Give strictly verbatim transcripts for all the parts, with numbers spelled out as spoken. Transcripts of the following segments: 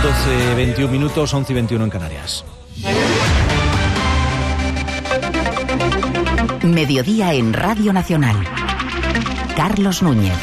doce veintiún minutos, once y veintiuno en Canarias. Mediodía en Radio Nacional. Carlos Núñez.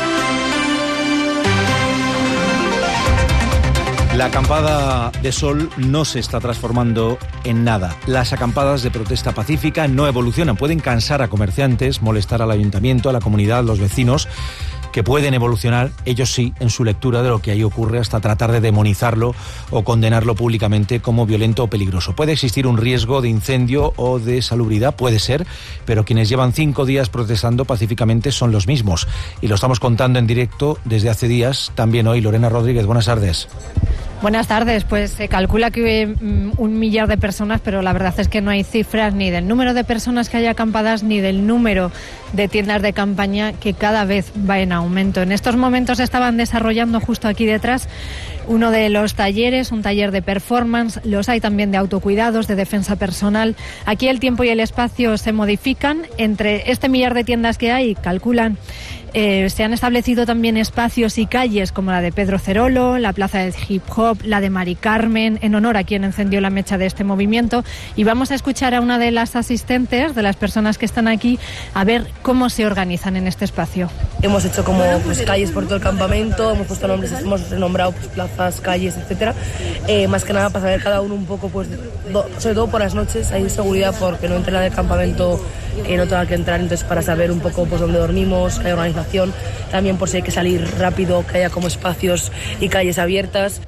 La acampada de sol no se está transformando en nada. Las acampadas de protesta pacífica no evolucionan. Pueden cansar a comerciantes, molestar al ayuntamiento, a la comunidad, a los vecinos, que pueden evolucionar, ellos sí, en su lectura de lo que ahí ocurre, hasta tratar de demonizarlo o condenarlo públicamente como violento o peligroso. Puede existir un riesgo de incendio o de salubridad, puede ser, pero quienes llevan cinco días protestando pacíficamente son los mismos. Y lo estamos contando en directo desde hace días, también hoy. Lorena Rodríguez, buenas tardes. Buenas tardes. Pues se calcula que um, un millar de personas, pero la verdad es que no hay cifras ni del número de personas que hay acampadas ni del número de tiendas de campaña, que cada vez va en aumento. En estos momentos estaban desarrollando justo aquí detrás uno de los talleres, un taller de performance, los hay también de autocuidados, de defensa personal. Aquí el tiempo y el espacio se modifican. Entre este millar de tiendas que hay, calculan, Eh, se han establecido también espacios y calles como la de Pedro Cerolo, la plaza del hip hop, la de Mari Carmen, en honor a quien encendió la mecha de este movimiento. Y vamos a escuchar a una de las asistentes, de las personas que están aquí, a ver cómo se organizan en este espacio. Hemos hecho como pues, calles por todo el campamento, hemos puesto nombres, hemos renombrado pues, plazas, calles, etcétera. Eh, más que nada para saber cada uno un poco, pues, do, sobre todo por las noches, hay seguridad porque no entra en el campamento que no tenga que entrar, entonces para saber un poco pues dónde dormimos, hay organización, también por si hay que salir rápido, que haya como espacios y calles abiertas.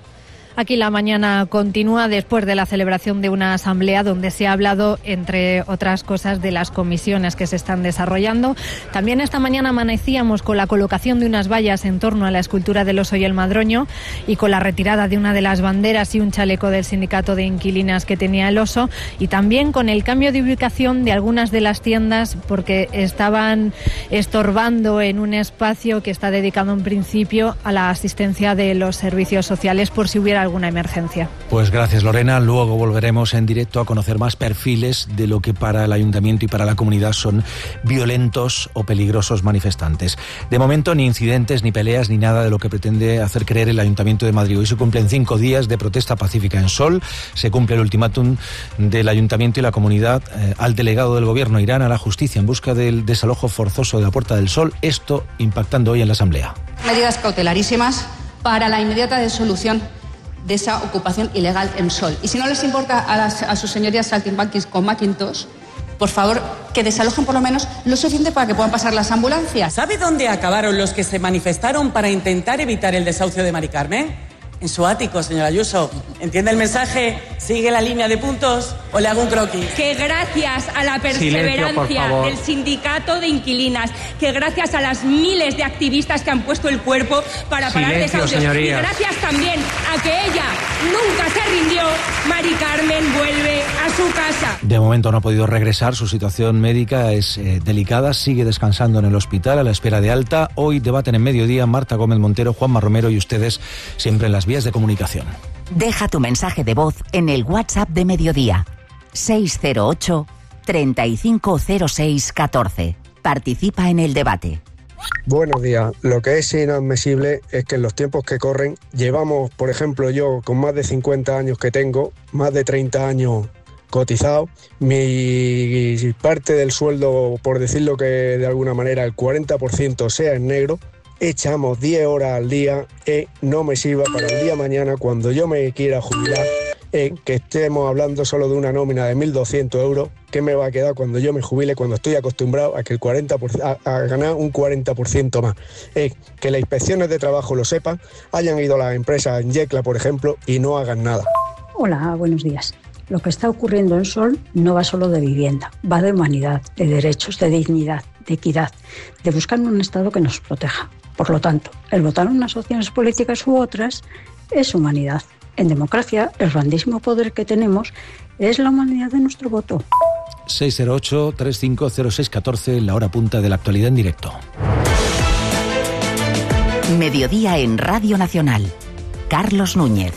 Aquí la mañana continúa después de la celebración de una asamblea donde se ha hablado, entre otras cosas, de las comisiones que se están desarrollando. También esta mañana amanecíamos con la colocación de unas vallas en torno a la escultura del oso y el madroño y con la retirada de una de las banderas y un chaleco del sindicato de inquilinas que tenía el oso, y también con el cambio de ubicación de algunas de las tiendas porque estaban estorbando en un espacio que está dedicado en principio a la asistencia de los servicios sociales por si hubiera alguna emergencia. Pues gracias, Lorena. Luego volveremos en directo a conocer más perfiles de lo que para el ayuntamiento y para la comunidad son violentos o peligrosos manifestantes. De momento, ni incidentes, ni peleas, ni nada de lo que pretende hacer creer el Ayuntamiento de Madrid. Hoy se cumplen cinco días de protesta pacífica en Sol. Se cumple el ultimátum del Ayuntamiento y la comunidad eh, al delegado del Gobierno. Irán a la justicia en busca del desalojo forzoso de la Puerta del Sol. Esto impactando hoy en la Asamblea. Medidas cautelarísimas para la inmediata disolución de esa ocupación ilegal en Sol. Y si no les importa a, las, a sus señorías saltimbanquis con Macintosh, por favor, que desalojen por lo menos lo suficiente para que puedan pasar las ambulancias. ¿Sabe dónde acabaron los que se manifestaron para intentar evitar el desahucio de Mari Carmen? En su ático, señora Ayuso. ¿Entiende el mensaje? ¿Sigue la línea de puntos o le hago un croquis? Que gracias a la perseverancia del sindicato de inquilinas, que gracias a las miles de activistas que han puesto el cuerpo para parar desahucios, y gracias también a que ella nunca se rindió, Mari Carmen vuelve a su casa. De momento no ha podido regresar, su situación médica es eh, delicada, sigue descansando en el hospital a la espera de alta. Hoy debaten en mediodía Marta Gómez Montero, Juanma Romero y ustedes siempre en las vías de comunicación. Deja tu mensaje de voz en el WhatsApp de Mediodía. seis cero ocho, treinta y cinco cero seis, catorce. Participa en el debate. Buenos días. Lo que es inadmisible es que en los tiempos que corren llevamos, por ejemplo, yo con más de cincuenta años que tengo, más de treinta años cotizado, mi parte del sueldo, por decirlo que de alguna manera el cuarenta por ciento sea en negro, echamos diez horas al día y no me sirva para el día de mañana cuando yo me quiera jubilar, eh, que estemos hablando solo de una nómina de mil doscientos euros, ¿qué me va a quedar cuando yo me jubile, cuando estoy acostumbrado a que el cuarenta por ciento, a, a ganar un cuarenta por ciento más? Eh, que las inspecciones de trabajo lo sepan, hayan ido a las empresas en Yecla, por ejemplo, y no hagan nada. Hola, buenos días. Lo que está ocurriendo en Sol no va solo de vivienda, va de humanidad, de derechos, de dignidad, de equidad, de buscar un Estado que nos proteja. Por lo tanto, el votar en unas opciones políticas u otras es humanidad. En democracia, el grandísimo poder que tenemos es la humanidad de nuestro voto. seis cero ocho, treinta y cinco cero seis, catorce, la hora punta de la actualidad en directo. Mediodía en Radio Nacional. Carlos Núñez.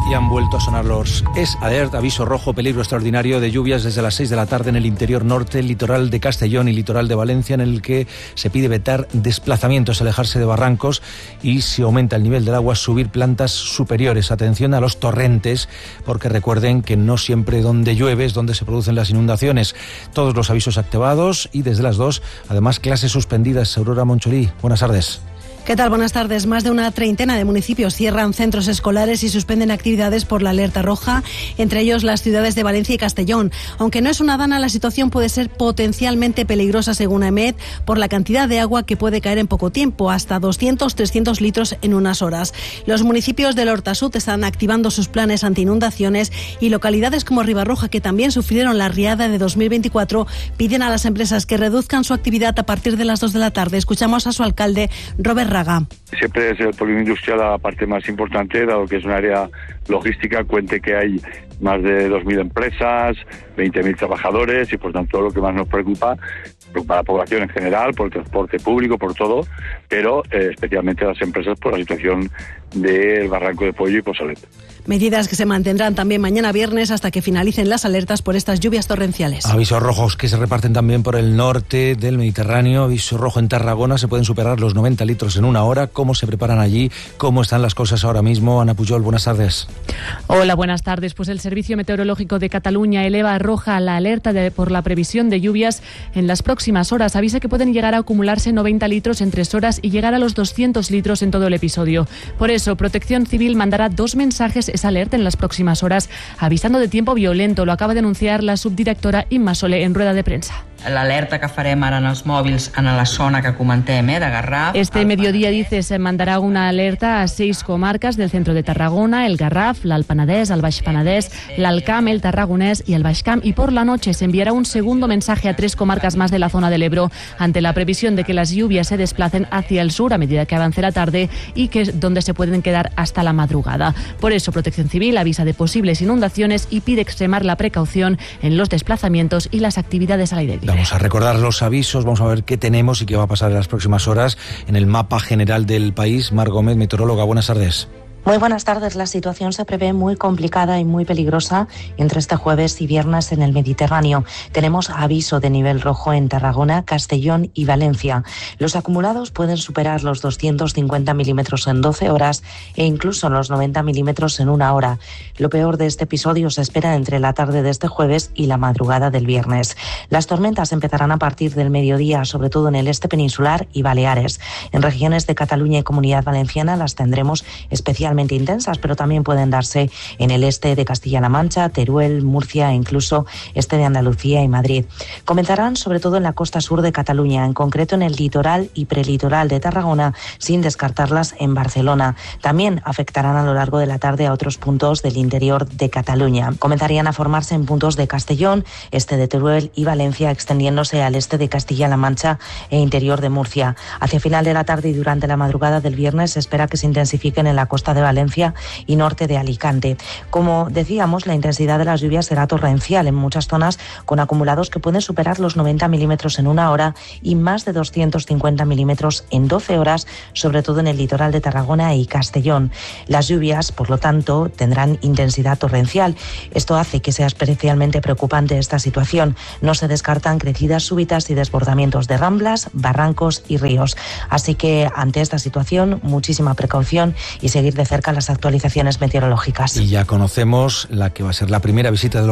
Y han vuelto a sonar los Es Alert, aviso rojo, peligro extraordinario de lluvias desde las seis de la tarde en el interior norte, el litoral de Castellón y litoral de Valencia, en el que se pide vetar desplazamientos, alejarse de barrancos y, si aumenta el nivel del agua, subir plantas superiores. Atención a los torrentes, porque recuerden que no siempre donde llueve es donde se producen las inundaciones. Todos los avisos activados y desde las dos, además, clases suspendidas. Aurora Moncholí, buenas tardes. ¿Qué tal? Buenas tardes. Más de una treintena de municipios cierran centros escolares y suspenden actividades por la alerta roja, entre ellos las ciudades de Valencia y Castellón. Aunque no es una dana, la situación puede ser potencialmente peligrosa, según AEMET, por la cantidad de agua que puede caer en poco tiempo, hasta doscientos a trescientos litros en unas horas. Los municipios del Hortasud están activando sus planes anti-inundaciones y localidades como Ribarroja, que también sufrieron la riada de dos mil veinticuatro, piden a las empresas que reduzcan su actividad a partir de las dos de la tarde. Escuchamos a su alcalde, Robert Raga. Siempre es el polígono industrial la parte más importante, dado que es un área logística. Cuente que hay más de dos mil empresas, veinte mil trabajadores y, por tanto, lo que más nos preocupa, preocupa a la población en general, por el transporte público, por todo, pero eh, especialmente a las empresas por la situación del Barranco de Pollo y Posalet. Medidas que se mantendrán también mañana viernes hasta que finalicen las alertas por estas lluvias torrenciales. Avisos rojos que se reparten también por el norte del Mediterráneo. Aviso rojo en Tarragona, se pueden superar los noventa litros en una hora. ¿Cómo se preparan allí? ¿Cómo están las cosas ahora mismo? Ana Pujol, buenas tardes. Hola, buenas tardes. Pues el Servicio Meteorológico de Cataluña eleva a roja la alerta de, por la previsión de lluvias en las próximas horas. Avisa que pueden llegar a acumularse noventa litros en tres horas y llegar a los doscientos litros en todo el episodio. Por eso, Protección Civil mandará dos mensajes esa alerta en las próximas horas, avisando de tiempo violento. Lo acaba de anunciar la subdirectora Imma Soler en rueda de prensa. L'alerta que farem ara en els mòbils en la zona que comentem, eh, de Garraf. Este mediodía, dice, se mandará una alerta a seis comarcas del centro de Tarragona, el Garraf, l'Alt Penedès, el Baix Penedès, l'Alt Camp, el Tarragonés y el Baix Camp. Y por la noche se enviará un segundo mensaje a tres comarcas más de la zona del Ebro, ante la previsión de que las lluvias se desplacen hacia el sur a medida que avance la tarde y que es donde se pueden quedar hasta la madrugada. Por eso, Protección Civil avisa de posibles inundaciones y pide extremar la precaución en los desplazamientos y las actividades al aire libre. Vamos a recordar los avisos, vamos a ver qué tenemos y qué va a pasar en las próximas horas en el mapa general del país. Mar Gómez, meteoróloga, buenas tardes. Muy buenas tardes. La situación se prevé muy complicada y muy peligrosa entre este jueves y viernes en el Mediterráneo. Tenemos aviso de nivel rojo en Tarragona, Castellón y Valencia. Los acumulados pueden superar los doscientos cincuenta milímetros en doce horas e incluso los noventa milímetros en una hora. Lo peor de este episodio se espera entre la tarde de este jueves y la madrugada del viernes. Las tormentas empezarán a partir del mediodía, sobre todo en el este peninsular y Baleares. En regiones de Cataluña y Comunidad Valenciana las tendremos especialmente intensas, pero también pueden darse en el este de Castilla-La Mancha, Teruel, Murcia e incluso este de Andalucía y Madrid. Comenzarán sobre todo en la costa sur de Cataluña, en concreto en el litoral y prelitoral de Tarragona, sin descartarlas en Barcelona. También afectarán a lo largo de la tarde a otros puntos del interior de Cataluña. Comenzarían a formarse en puntos de Castellón, este de Teruel y Valencia, extendiéndose al este de Castilla-La Mancha e interior de Murcia. Hacia final de la tarde y durante la madrugada del viernes se espera que se intensifiquen en la costa de Valencia y norte de Alicante. Como decíamos, la intensidad de las lluvias será torrencial en muchas zonas, con acumulados que pueden superar los noventa milímetros en una hora y más de doscientos cincuenta milímetros en doce horas, sobre todo en el litoral de Tarragona y Castellón. Las lluvias, por lo tanto, tendrán intensidad torrencial. Esto hace que sea especialmente preocupante esta situación. No se descartan crecidas súbitas y desbordamientos de ramblas, barrancos y ríos. Así que, ante esta situación, muchísima precaución y seguir de cerca las actualizaciones meteorológicas. Y ya conocemos la que va a ser la primera visita de los